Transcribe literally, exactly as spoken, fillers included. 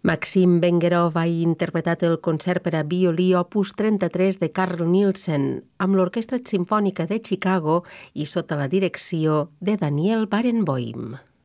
Maxim Vengerov ha interpretat el concert per a violí opus trenta-tres de Carl Nielsen amb l'Orquestra Simfònica de Chicago i sota la direcció de Daniel Barenboim.